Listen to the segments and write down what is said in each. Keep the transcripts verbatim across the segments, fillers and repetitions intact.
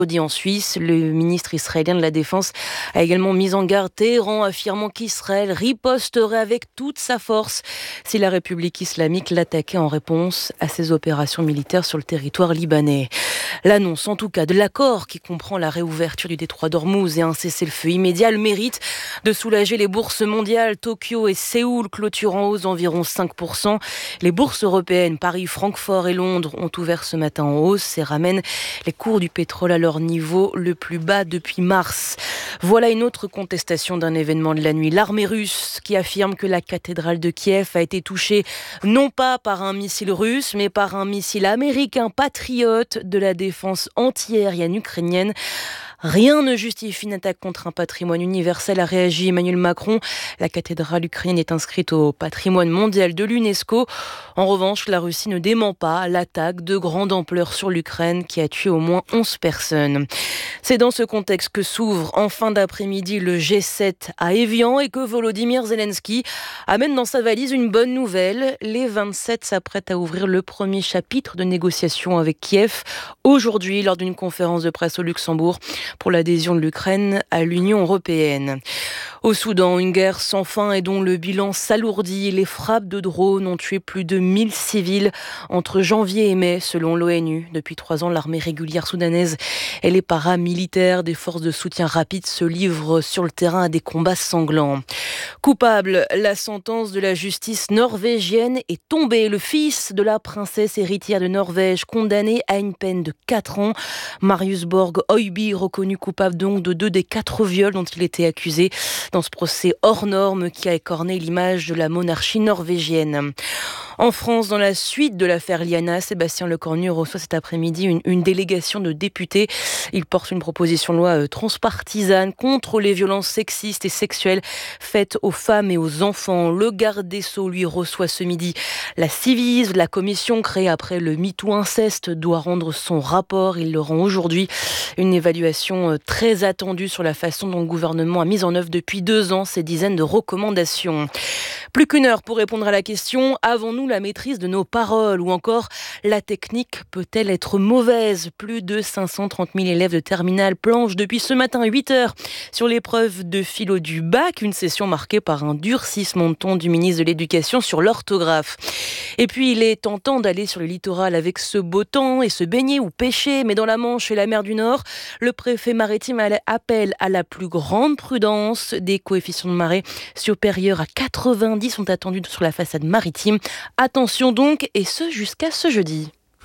En Suisse, le ministre israélien de la Défense a également mis en garde Téhéran, affirmant qu'Israël riposterait avec toute sa force si la République islamique l'attaquait en réponse à ses opérations militaires sur le territoire libanais. L'annonce, en tout cas, de l'accord qui comprend la réouverture du détroit d'Ormuz et un cessez-le-feu immédiat, le mérite de soulager les bourses mondiales. Tokyo et Séoul clôturent en hausse d'environ cinq pour cent. Les bourses européennes, Paris, Francfort et Londres, ont ouvert ce matin en hausse et ramènent les cours du pétrole à leur niveau le plus bas depuis mars. Voilà une autre contestation d'un événement de la nuit. L'armée russe qui affirme que la cathédrale de Kiev a été touchée non pas par un missile russe, mais par un missile américain patriote de la défense antiaérienne ukrainienne. Rien ne justifie une attaque contre un patrimoine universel, a réagi Emmanuel Macron. La cathédrale ukrainienne est inscrite au patrimoine mondial de l'UNESCO. En revanche, la Russie ne dément pas l'attaque de grande ampleur sur l'Ukraine qui a tué au moins onze personnes. C'est dans ce contexte que s'ouvre en fin d'après-midi le G sept à Évian et que Volodymyr Zelensky amène dans sa valise une bonne nouvelle. Les vingt-sept s'apprêtent à ouvrir le premier chapitre de négociations avec Kiev aujourd'hui lors d'une conférence de presse au Luxembourg pour l'adhésion de l'Ukraine à l'Union européenne. Au Soudan, une guerre sans fin et dont le bilan s'alourdit. Les frappes de drones ont tué plus de mille civils entre janvier et mai, selon l'ONU. Depuis trois ans, l'armée régulière soudanaise et les paramilitaires des forces de soutien rapide se livrent sur le terrain à des combats sanglants. Coupable, la sentence de la justice norvégienne est tombée. Le fils de la princesse héritière de Norvège, condamné à une peine de quatre ans. Marius Borg Øiby, reconnu coupable donc de deux des quatre viols dont il était accusé dans ce procès hors norme qui a écorné l'image de la monarchie norvégienne. En France, dans la suite de l'affaire Liana, Sébastien Lecornu reçoit cet après-midi une, une délégation de députés. Il porte une proposition de loi transpartisane contre les violences sexistes et sexuelles faites aux femmes et aux enfants. Le garde des Sceaux, lui, reçoit ce midi la Civis. La commission créée après le MeToo inceste doit rendre son rapport. Il le rend aujourd'hui. Une évaluation très attendue sur la façon dont le gouvernement a mis en œuvre depuis deux ans ces dizaines de recommandations. Plus qu'une heure pour répondre à la question « Avons-nous la maîtrise de nos paroles ?» ou encore « La technique peut-elle être mauvaise ?» Plus de cinq cent trente mille élèves de terminale planchent depuis ce matin huit heures sur l'épreuve de philo du bac, une session marquée par un durcissement de ton du ministre de l'Éducation sur l'orthographe. Et puis il est tentant d'aller sur le littoral avec ce beau temps et se baigner ou pêcher, mais dans la Manche et la mer du Nord, le préfet maritime appelle à la plus grande prudence. Des coefficients de marée supérieurs à quatre-vingt-dix sont attendus sur la façade maritime. Attention donc, et ce jusqu'à ce jeudi.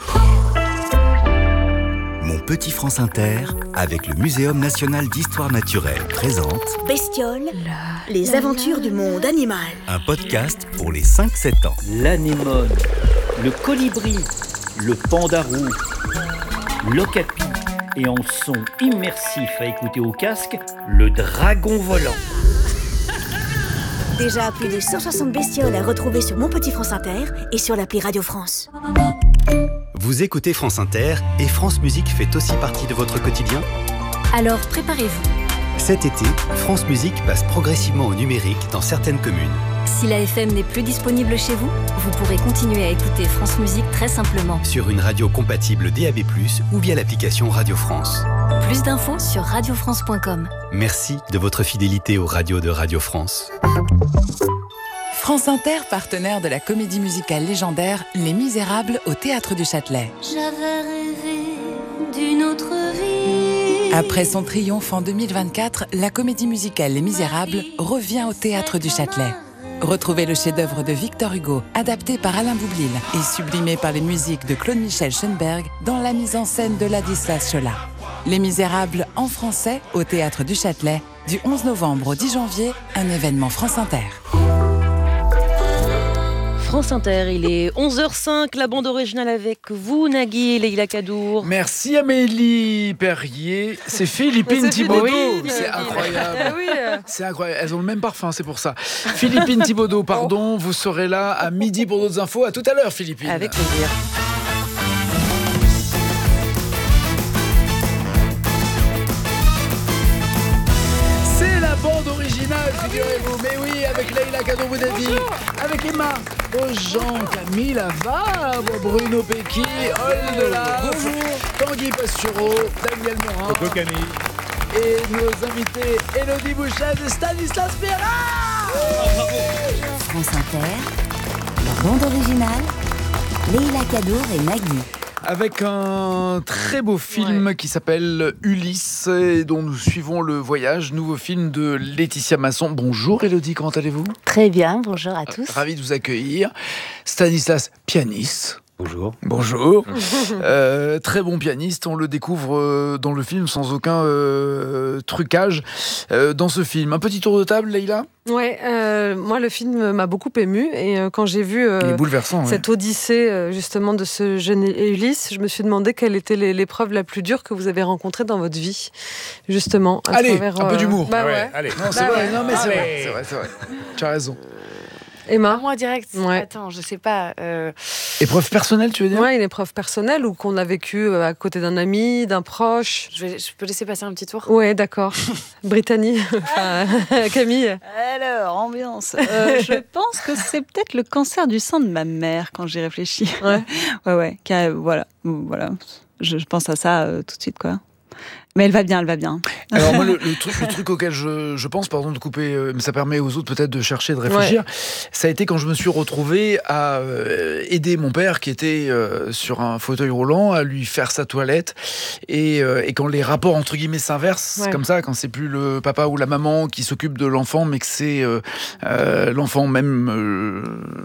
Mon petit France Inter, avec le Muséum national d'histoire naturelle, présente Bestioles, les aventures du monde animal. Un podcast pour les cinq sept ans. L'anémone, le colibri, le pandarou, l'okapi et en son immersif à écouter au casque, le dragon volant. Déjà plus de cent soixante bestioles à retrouver sur Mon Petit France Inter et sur l'appli Radio France. Vous écoutez France Inter et France Musique fait aussi partie de votre quotidien ? Alors préparez-vous. Cet été, France Musique passe progressivement au numérique dans certaines communes. Si la F M n'est plus disponible chez vous, vous pourrez continuer à écouter France Musique très simplement. Sur une radio compatible D A B plus, ou via l'application Radio France. Plus d'infos sur radio france point com. Merci de votre fidélité aux radios de Radio France. France Inter, partenaire de la comédie musicale légendaire Les Misérables au Théâtre du Châtelet. J'avais rêvé d'une autre vie. Après son triomphe en deux mille vingt-quatre, la comédie musicale Les Misérables revient au Théâtre du Châtelet. Retrouvez le chef-d'œuvre de Victor Hugo, adapté par Alain Boublil et sublimé par les musiques de Claude-Michel Schoenberg dans la mise en scène de Ladislas Chola. Les Misérables en français au Théâtre du Châtelet, du onze novembre au dix janvier, un événement France Inter. France Inter, il est onze heures cinq, la bande originale avec vous, Nagui et Leïla Kadour. Merci Amélie Perrier, c'est Philippine Thibaudot, oui, c'est incroyable. Ah oui. C'est incroyable, elles ont le même parfum, c'est pour ça. Philippine Thibaudot, pardon, vous serez là à midi pour d'autres infos. À tout à l'heure, Philippine. Avec plaisir. C'est la bande originale figurez-vous. Mais oui, avec Leïla Kadroboudadi, avec Emma Beaujean, Camille Lavarbe, Bruno Pecky, Oldelaf, Tanguy Pastureau, Daniel Morin. Coucou Camille. Et nos invités, Élodie Bouchez et Stanislas Perrin. France Inter, la bande originale, Leïla Kadour et Nagui. Avec un très beau film ouais. qui s'appelle Ulysse et dont nous suivons le voyage. Nouveau film de Laetitia Masson. Bonjour Élodie, comment allez-vous ? Très bien, bonjour à tous. Ravi de vous accueillir. Stanislas, pianiste. Bonjour. Bonjour. euh, très bon pianiste, on le découvre euh, dans le film sans aucun euh, trucage. Euh, dans ce film, un petit tour de table, Leïla ? Ouais, euh, moi le film m'a beaucoup émue et euh, quand j'ai vu euh, Il est bouleversant, cette ouais. odyssée euh, justement de ce jeune Ulysse, je me suis demandé quelle était l'épreuve la plus dure que vous avez rencontrée dans votre vie, justement. À allez, travers, un peu d'humour. Bah ouais, ouais. Allez. Non, c'est bah vrai, ouais. non mais c'est Allez. vrai, c'est vrai, c'est vrai. Tu as raison. Emma ? Moi direct, ouais. attends, je sais pas. Euh... Épreuve personnelle, tu veux dire ? Ouais, une épreuve personnelle ou qu'on a vécu à côté d'un ami, d'un proche. Je, vais, je peux laisser passer un petit tour ? Ouais, d'accord. Brittany, enfin, Camille. Alors, ambiance. Euh, je pense que c'est peut-être le cancer du sein de ma mère quand j'y réfléchis. Ouais, ouais, ouais. Qui a, voilà, voilà. Je, je pense à ça euh, tout de suite, quoi. Mais elle va bien, elle va bien. Alors moi, le, le, truc, le truc auquel je, je pense, pardon de couper, euh, mais ça permet aux autres peut-être de chercher, de réfléchir, ouais. ça a été quand je me suis retrouvé à euh, aider mon père qui était euh, sur un fauteuil roulant, à lui faire sa toilette, et, euh, et quand les rapports entre guillemets s'inversent, ouais. comme ça, quand c'est plus le papa ou la maman qui s'occupe de l'enfant, mais que c'est euh, euh, l'enfant même... Euh,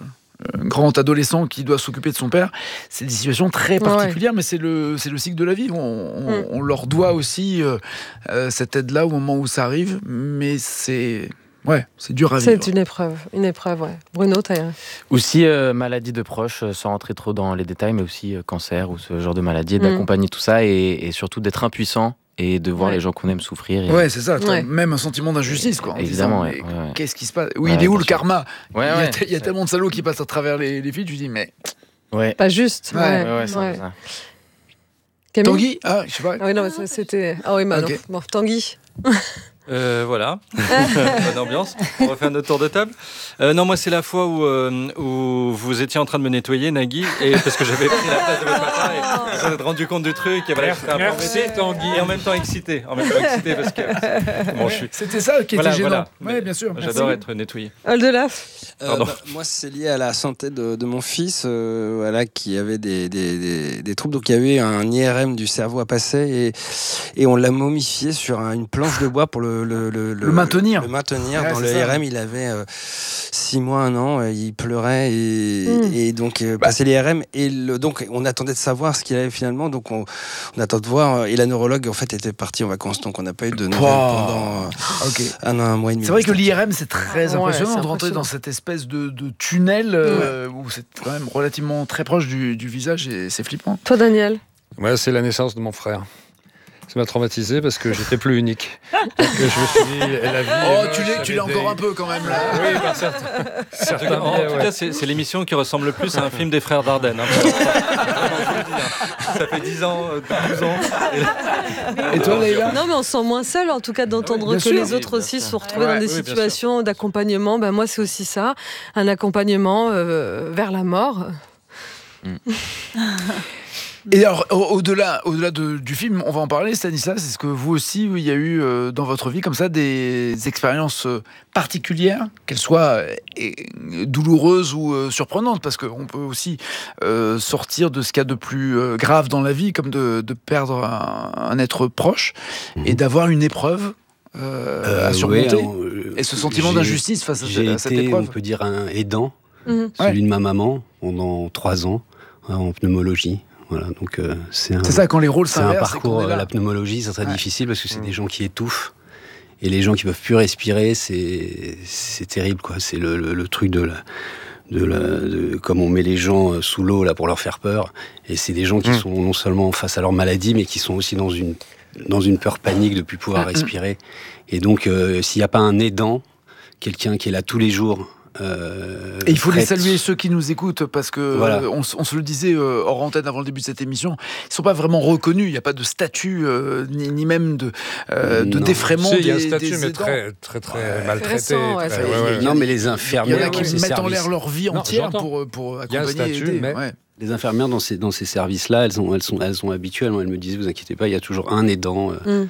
grand adolescent qui doit s'occuper de son père, c'est des situations très particulières, ouais. mais c'est le, c'est le cycle de la vie. On, on, mm. on leur doit aussi euh, euh, cette aide-là au moment où ça arrive, mais c'est... Ouais, c'est dur à vivre. C'est une épreuve, une épreuve, ouais. Bruno, t'as... Aussi, euh, maladie de proches, sans rentrer trop dans les détails, mais aussi euh, cancer ou ce genre de maladie, mm. d'accompagner tout ça et, et surtout d'être impuissant et de voir ouais. les gens qu'on aime souffrir. Et... Ouais, c'est ça, ouais. même un sentiment d'injustice, quoi. Évidemment, disant, ouais, ouais. Qu'est-ce qui se passe ? Oui, ouais, il est où le sûr. karma ? ouais, Il y a, ouais, t- il y a tellement de salauds qui passent à travers les, les filles, tu dis, mais... Ouais. Pas juste. Ouais, ouais, ouais, ouais, c'est ouais. ça. Camille ? Tanguy ? Ah, je sais pas. Ah oui, non, mais c'était... Ah oui, bah okay. non. Bon, Tanguy. Euh, voilà, bonne ambiance. On refait notre tour de table. Euh, non, moi c'est la fois où, euh, où vous étiez en train de me nettoyer, Nagui, et parce que j'avais pris la place de votre papa et vous vous êtes rendu compte du truc. Et voilà, j'étais un peu embêté, Tanguy, et en même temps excité, en même temps excité parce que bon, je suis. C'était ça qui était voilà, gênant. Voilà. Ouais, bien sûr. J'adore Merci. être nettoyé. Oldelaf. Euh, bah, moi, c'est lié à la santé de, de mon fils, euh, voilà, qui avait des, des, des, des troubles. Donc, il y avait un I R M du cerveau à passer et, et on l'a momifié sur un, une planche de bois pour le, le, le, le, le maintenir. Le maintenir. Ouais, dans le ça. I R M, il avait euh, six mois, un an, il pleurait et, mmh. et donc euh, bah. passé l'I R M. Et le, donc, on attendait de savoir ce qu'il avait finalement. Donc, on, on attend de voir. Et la neurologue, en fait, était partie en vacances. Donc, on n'a pas eu de nouvelles wow. pendant euh, okay. un an, un mois et demi. C'est vrai que l'I R M, c'est très ouais, impressionnant c'est de rentrer dans cette espèce de, de tunnel euh, mmh. où c'est quand même relativement très proche du, du visage et c'est flippant. Toi, Daniel ? Ouais, c'est la naissance de mon frère. Ça m'a traumatisé parce que j'étais plus unique. Donc je me suis dit, la vie. Oh, tu l'es, tu l'es encore des... un peu quand même là. Oui, par certains. certains en biais, tout ouais. cas, c'est, c'est l'émission qui ressemble le plus à un film des frères Dardenne. Hein. Ça fait dix ans, douze ans. Et toi, Leïla ? Non, mais on se sent moins seul, en tout cas, d'entendre oui, que sûr. les autres oui, aussi sûr. se retrouvent ouais, dans des oui, situations d'accompagnement. Ben, moi, c'est aussi ça, un accompagnement euh, vers la mort. Mm. Et alors, au-delà, au-delà de, du film, on va en parler, Stanislas, est-ce que vous aussi, il y a eu euh, dans votre vie comme ça des expériences particulières, qu'elles soient euh, douloureuses ou euh, surprenantes, parce qu'on peut aussi euh, sortir de ce qu'il y a de plus euh, grave dans la vie, comme de, de perdre un, un être proche, mmh. et d'avoir une épreuve euh, euh, à surmonter, ouais, on, euh, et ce sentiment d'injustice face à, j'ai à cette été, épreuve. On peut dire, un aidant, mmh. celui ouais. de ma maman, pendant trois ans, en pneumologie. Voilà, donc euh, c'est, un, c'est ça, quand les rôles c'est un parcours, la pneumologie, c'est très ouais. difficile parce que c'est mmh. des gens qui étouffent et les gens qui peuvent plus respirer, c'est, c'est terrible, quoi. C'est le, le, le truc de la, de la, de, comme on met les gens sous l'eau là pour leur faire peur, et c'est des gens qui mmh. sont non seulement face à leur maladie, mais qui sont aussi dans une, dans une peur panique de ne plus pouvoir mmh. respirer. Et donc, euh, s'il n'y a pas un aidant, quelqu'un qui est là tous les jours Euh, Et il faut les prêtes. saluer, ceux qui nous écoutent, parce que Voilà. euh, on, s- on se le disait euh, hors antenne avant le début de cette émission, ils ne sont pas vraiment reconnus, il n'y a pas de statut, euh, ni, ni même de, euh, de Non. défraiement Si, des il y a un statut, des mais aidants. très, très, très maltraité. récent, ouais, très- ça y est, ouais, ouais. il y a- Non, mais les Il y en infirmières a qui dans ces mettent en services- l'air leur vie Non, entière j'entends. pour, pour Il y a un accompagner et statut, aider. mais- Ouais. Les infirmières dans ces, dans ces services-là, elles sont, elles, sont, elles sont habituelles. Elles me disaient, vous inquiétez pas, il y a toujours un aidant. euh, Mm.